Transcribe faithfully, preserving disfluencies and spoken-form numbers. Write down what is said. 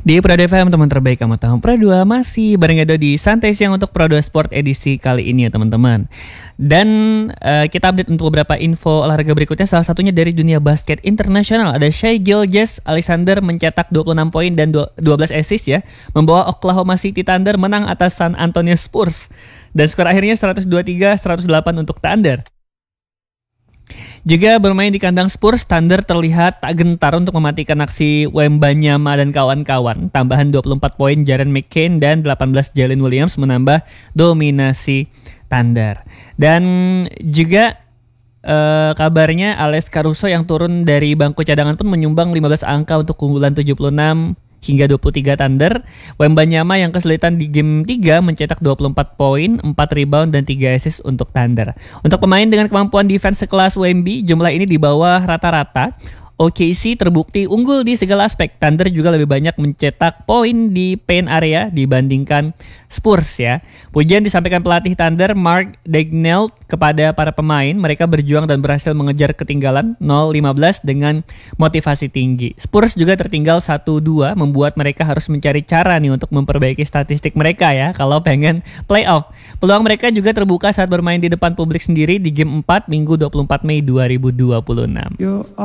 Di Pro dua F M, teman terbaik kamu tahu. Pro dua masih bareng Edo di Santai Siang untuk Pro dua Sport edisi kali ini ya teman-teman. Dan uh, kita update untuk beberapa info olahraga berikutnya. Salah satunya dari dunia basket internasional. Ada Shai Gilgeous-Alexander mencetak dua puluh enam poin dan dua belas assist ya, membawa Oklahoma City Thunder menang atas San Antonio Spurs. Dan skor akhirnya seratus dua puluh tiga seratus delapan untuk Thunder. Juga bermain di kandang Spurs, Thunder terlihat tak gentar untuk mematikan aksi Wembanyama dan kawan-kawan. Tambahan dua puluh empat poin Jaren McCain dan delapan belas Jalen Williams menambah dominasi Thunder. Dan juga uh, kabarnya Alex Caruso yang turun dari bangku cadangan pun menyumbang lima belas angka untuk keunggulan tujuh puluh enam hingga dua puluh tiga Thunder. Wembanyama yang kesulitan di game tiga mencetak dua puluh empat poin, empat rebound dan tiga assist untuk Thunder. Untuk pemain dengan kemampuan defense sekelas Wemby, jumlah ini di bawah rata-rata. O K C terbukti unggul di segala aspek. Thunder juga lebih banyak mencetak poin di paint area dibandingkan Spurs ya. Pujian disampaikan pelatih Thunder Mark Daigneault kepada para pemain. Mereka berjuang dan berhasil mengejar ketinggalan nol lima belas dengan motivasi tinggi. Spurs juga tertinggal satu dua, membuat mereka harus mencari cara nih untuk memperbaiki statistik mereka ya kalau pengen playoff. Peluang mereka juga terbuka saat bermain di depan publik sendiri di game empat Minggu dua puluh empat Mei dua ribu dua puluh enam. Yo.